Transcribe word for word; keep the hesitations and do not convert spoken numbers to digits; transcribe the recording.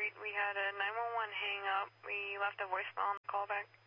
Street. We had a nine one one hang up. We left a voicemail on the callback.